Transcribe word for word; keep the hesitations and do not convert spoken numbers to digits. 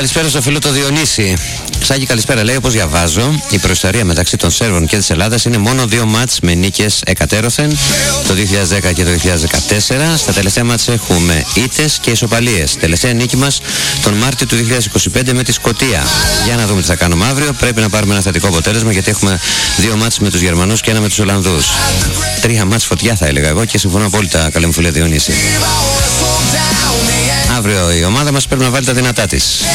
Καλησπέρα στο φίλο το Διονύση. Σάκη, καλησπέρα. Λέει, όπως διαβάζω, η προϊστορία μεταξύ των Σέρβων και της Ελλάδας είναι μόνο δύο μάτς με νίκες εκατέρωθεν, το δύο χιλιάδες δέκα και το δύο χιλιάδες δεκατέσσερα. Στα τελευταία μάτς έχουμε ήττες και ισοπαλίες. Τελευταία νίκη μας τον Μάρτιο του δύο χιλιάδες είκοσι πέντε με τη Σκωτία. Για να δούμε τι θα κάνουμε αύριο. Πρέπει να πάρουμε ένα θετικό αποτέλεσμα, γιατί έχουμε δύο μάτς με τους Γερμανούς και ένα με τους Ολλανδούς. Τρία μάτς φωτιά θα έλεγα εγώ, και συμφωνώ απόλυτα, καλή μου φίλε Διονύση. Αύριο η ομάδα μας πρέπει να βάλει τα δυνατά της.